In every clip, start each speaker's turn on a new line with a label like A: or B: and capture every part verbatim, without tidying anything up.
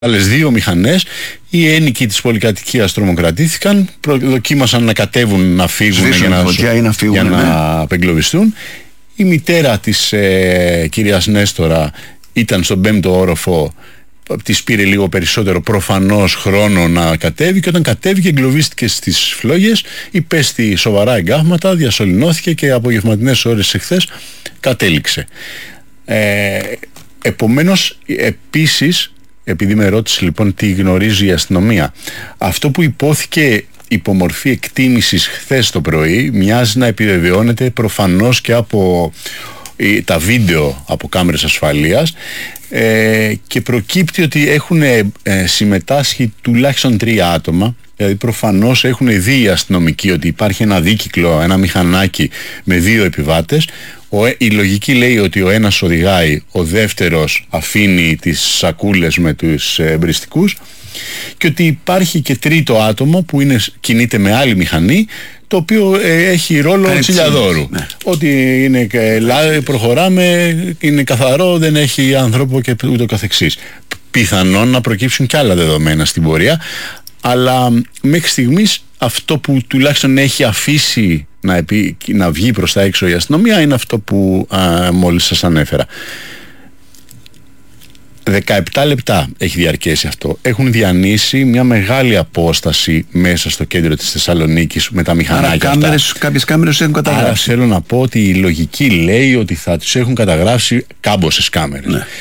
A: άλλες δύο μηχανές, οι ένοικοι της πολυκατοικίας τρομοκρατήθηκαν, δοκίμασαν να κατέβουν, να φύγουν για να,
B: φωτιά ή να, φύγουν,
A: για
B: ναι.
A: να απεγκλωβιστούν. Η μητέρα της ε, κυρίας Νέστορα ήταν στον πέμπτο όροφο, της πήρε λίγο περισσότερο προφανώς χρόνο να κατέβει, και όταν κατέβηκε εγκλωβίστηκε στις φλόγες, υπέστη σοβαρά εγκάγματα, διασωληνώθηκε και απογευματινές ώρες εχθές κατέληξε. Ε, επομένως, επίσης, επειδή με ρώτησε λοιπόν τι γνωρίζει η αστυνομία, αυτό που υπόθηκε υπό μορφή εκτίμησης χθες το πρωί μοιάζει να επιβεβαιώνεται προφανώς και από τα βίντεο από κάμερες ασφαλείας, ε, και προκύπτει ότι έχουν ε, συμμετάσχει τουλάχιστον τρία άτομα. Δηλαδή προφανώς έχουν δει οι αστυνομικοί ότι υπάρχει ένα δίκυκλο, ένα μηχανάκι με δύο επιβάτες. Ο, η λογική λέει ότι ο ένας οδηγάει, ο δεύτερος αφήνει τις σακούλες με τους εμπριστικούς, και ότι υπάρχει και τρίτο άτομο που είναι, κινείται με άλλη μηχανή, το οποίο ε, έχει ρόλο τσιλιαδόρου. Ναι. Ότι είναι, προχωράμε, είναι καθαρό, δεν έχει άνθρωπο και ούτω καθεξής. Πιθανόν να προκύψουν και άλλα δεδομένα στην πορεία, αλλά μέχρι στιγμής αυτό που τουλάχιστον έχει αφήσει να, επί, να βγει προς τα έξω η αστυνομία είναι αυτό που α, μόλις σας ανέφερα. δεκαεπτά λεπτά έχει διαρκέσει αυτό. Έχουν διανύσει μια μεγάλη απόσταση μέσα στο κέντρο της Θεσσαλονίκης με τα μηχανάκια.
B: Άρα κάμερες, κάποιες κάμερες έχουν καταγράψει.
A: Άρα θέλω να πω ότι η λογική λέει ότι θα τους έχουν καταγράψει κάμποσες κάμερες. Ναι.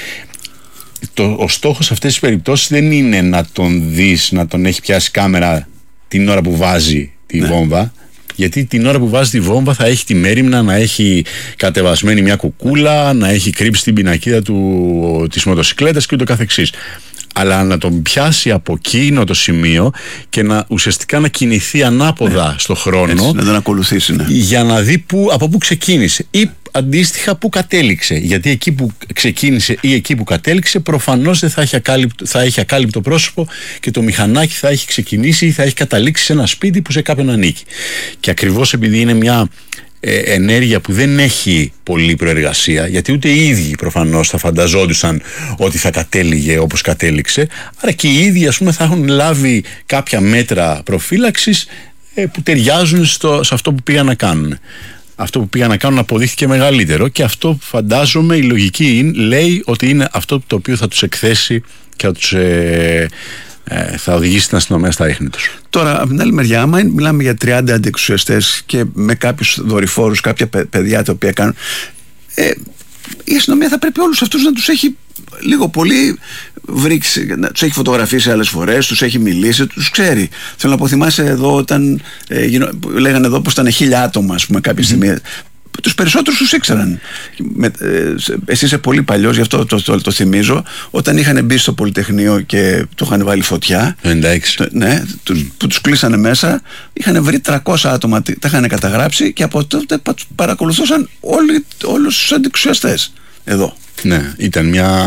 A: Το, ο στόχος αυτές τις περιπτώσεις δεν είναι να τον δεις, να τον έχει πιάσει κάμερα την ώρα που βάζει τη ναι. βόμβα. Γιατί την ώρα που βάζει τη βόμβα θα έχει τη μέριμνα να έχει κατεβασμένη μια κουκούλα, να έχει κρύψει την πινακίδα του, της μοτοσικλέτας και ούτω καθεξής. Αλλά να τον πιάσει από εκείνο το σημείο και να ουσιαστικά να κινηθεί ανάποδα ναι. στο χρόνο.
B: Έτσι, να τον ακολουθήσει, ναι.
A: Για να δει που, από πού ξεκίνησε ή αντίστοιχα που κατέληξε. Γιατί εκεί που ξεκίνησε ή εκεί που κατέληξε προφανώς δεν θα έχει ακάλυπτο, θα έχει ακάλυπτο πρόσωπο και το μηχανάκι θα έχει ξεκινήσει ή θα έχει καταλήξει σε ένα σπίτι που σε κάποιον ανήκει. Και ακριβώς επειδή είναι μια ε, ενέργεια που δεν έχει πολλή προεργασία, γιατί ούτε οι ίδιοι προφανώς θα φανταζόντουσαν ότι θα κατέληγε όπως κατέληξε, άρα και οι ίδιοι ας πούμε θα έχουν λάβει κάποια μέτρα προφύλαξης ε, που ταιριάζουν στο, σε αυτό που πήγαν να κάνουν. Αυτό που πήγαν να κάνουν αποδείχθηκε μεγαλύτερο, και αυτό φαντάζομαι η λογική λέει ότι είναι αυτό το οποίο θα τους εκθέσει και θα, τους, ε, ε, θα οδηγήσει την αστυνομία στα ίχνη τους.
B: Τώρα, από την άλλη μεριά, άμα μιλάμε για τριάντα αντιεξουσιαστές και με κάποιους δορυφόρους, κάποια παιδιά τα οποία κάνουν, ε, η αστυνομία θα πρέπει όλους αυτούς να τους έχει λίγο πολύ βρίξει, να τους έχει φωτογραφίσει άλλες φορές, τους έχει μιλήσει, τους ξέρει. Θέλω να πω, θυμάσαι εδώ όταν ε, γινο, λέγανε εδώ πως ήταν χίλια άτομα, ας πούμε, κάποια στιγμή. Mm-hmm. Τους περισσότερους τους ήξεραν. Με, ε, εσύ είσαι πολύ παλιός, γι' αυτό το, το, το θυμίζω. Όταν είχαν μπει στο Πολυτεχνείο και το είχαν βάλει φωτιά,
A: εντάξει.
B: το, ναι, τους, που τους κλείσανε μέσα, είχαν βρει τριακόσια άτομα, τα είχαν καταγράψει, και από τότε παρακολουθούσαν όλοι, όλους τους αντιεξουσιαστές εδώ.
A: Ναι, ήταν μια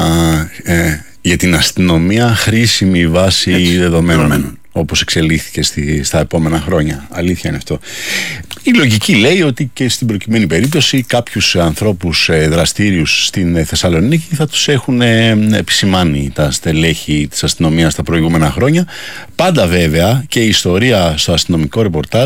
A: ε, για την αστυνομία χρήσιμη βάση έτσι, δεδομένων, δεδομένων, όπως εξελίχθηκε στη, στα επόμενα χρόνια. Αλήθεια είναι αυτό. Η λογική λέει ότι και στην προκειμένη περίπτωση κάποιους ανθρώπους ε, δραστήριους στην Θεσσαλονίκη θα τους έχουν ε, επισημάνει τα στελέχη της αστυνομίας τα προηγούμενα χρόνια. Πάντα βέβαια και η ιστορία στο αστυνομικό ρεπορτάζ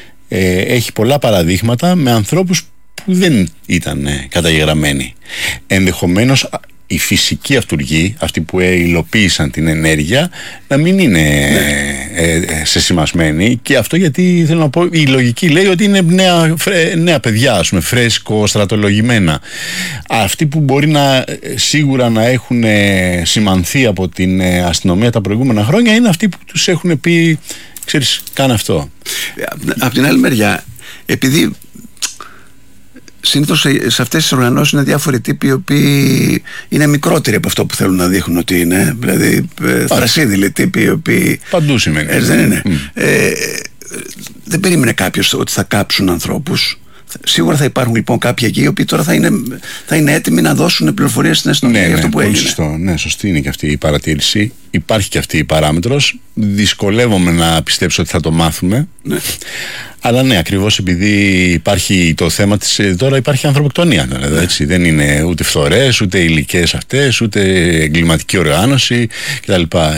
A: ε, έχει πολλά παραδείγματα με ανθρώπους που δεν ήταν ε, καταγεγραμμένοι. Ενδεχομένως οι φυσικοί αυτούργοι, αυτοί που υλοποίησαν την ενέργεια, να μην είναι ναι. ε, ε, σεσημασμένοι, και αυτό γιατί θέλω να πω, η λογική λέει ότι είναι νέα, φρέ, νέα παιδιά, ας πούμε, φρέσκο, στρατολογημένα. Αυτοί που μπορεί να σίγουρα να έχουν ε, σημανθεί από την ε, αστυνομία τα προηγούμενα χρόνια είναι αυτοί που τους έχουν πει, ξέρεις, κάνε αυτό.
B: Από την άλλη μεριά, επειδή συνήθως σε αυτές τις οργανώσεις είναι διάφοροι τύποι οι οποίοι είναι μικρότεροι από αυτό που θέλουν να δείχνουν ότι είναι. Δηλαδή θρασίδηλοι τύποι οι οποίοι.
A: Παντού σημαίνει.
B: Ε, δεν είναι. Mm. Ε, δεν περίμενε κάποιος ότι θα κάψουν ανθρώπους. Σίγουρα θα υπάρχουν λοιπόν κάποιοι εκεί οι οποίοι τώρα θα είναι, θα είναι έτοιμοι να δώσουν πληροφορίες στην αστυνομία
A: ναι,
B: για αυτό
A: ναι,
B: που έγινε.
A: Σωστό, ναι, σωστή είναι και αυτή η παρατήρηση. Υπάρχει και αυτή η παράμετρος. Δυσκολεύομαι να πιστέψω ότι θα το μάθουμε.
B: Ναι.
A: Αλλά ναι, ακριβώς επειδή υπάρχει το θέμα της. Τώρα υπάρχει ανθρωποκτονία. Δηλαδή, έτσι, δεν είναι ούτε φθορές, ούτε υλικές αυτές, ούτε εγκληματική οργάνωση κτλ.